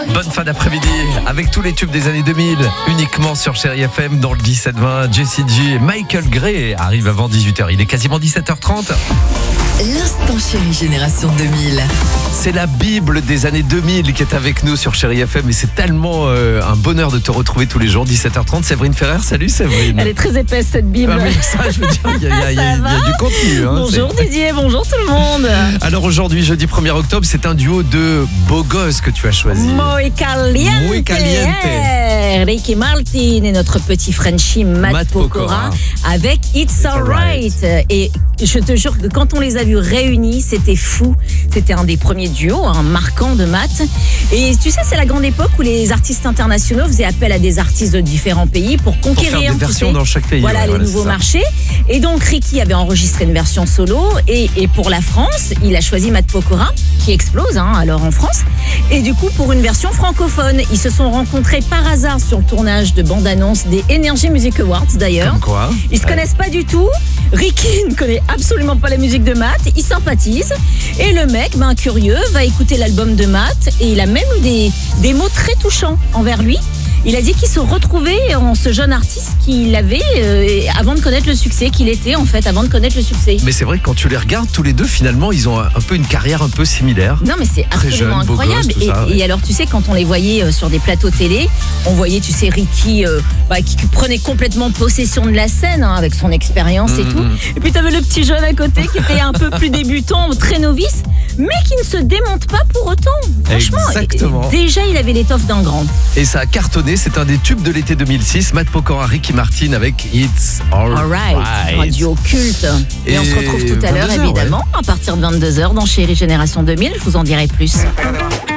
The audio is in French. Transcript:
Bonne fin d'après-midi avec tous les tubes des années 2000 uniquement sur Chérie FM dans le 17-20. Jessie J et Michael Gray arrivent avant 18h. Il est quasiment 17h30. L'instant Chérie Génération 2000. C'est la Bible des années 2000 qui est avec nous sur Chérie FM et c'est tellement un bonheur de te retrouver tous les jours. 17h30, Séverine Ferrer. Salut Séverine. Elle est très épaisse cette Bible. Ah oui, ça, je veux dire, il y a du contenu. Hein, bonjour Didier, bonjour tout le monde. Alors aujourd'hui, jeudi 1er octobre, c'est un duo de beaux gosses que tu as choisi. Muy caliente. Muy caliente. Ricky Martin et notre petit Frenchie Matt Pokora avec It's Alright. Et je te jure que quand on les a vus réunis, c'était fou. C'était un des premiers duos marquants de Matt. Et tu sais, c'est la grande époque où les artistes internationaux faisaient appel à des artistes de différents pays pour conquérir faire des versions dans chaque pays. Voilà, les nouveaux marchés. Et donc Ricky avait enregistré une version solo. Et pour la France, il a choisi Matt Pokora, qui explose alors en France. Et du coup, pour une version francophone, ils se sont rencontrés par hasard sur le tournage de bande-annonce des Energy Music Awards d'ailleurs. Comme quoi. Ils se connaissent pas du tout. Ricky ne connaît absolument pas la musique de Matt. Ils sympathisent. Et le mec, curieux, va écouter l'album de Matt. Et il a même eu des mots très touchants envers lui. Il a dit qu'ils se retrouvaient en ce jeune artiste qu'il avait avant de connaître le succès qu'il était en fait, avant de connaître le succès. Mais c'est vrai que quand tu les regardes tous les deux, finalement, ils ont un peu une carrière un peu similaire. Non mais c'est très absolument jeune, incroyable. Beau gosse, tout ça, et alors tu sais, quand on les voyait sur des plateaux télé, on voyait tu sais Ricky qui prenait complètement possession de la scène avec son expérience et tout. Et puis t'avais le petit jeune à côté qui était un peu plus débutant, très novice, mais qui ne se démonte pas pour autant. Franchement, exactement. Déjà il avait l'étoffe d'un grand. Et ça a cartonné, c'est un des tubes de l'été 2006. Matt Pokora, Ricky Martin avec It's Alright. Un duo culte. Et on se retrouve tout à l'heure 22h, évidemment à partir de 22h dans Chérie Génération 2000. Je vous en dirai plus.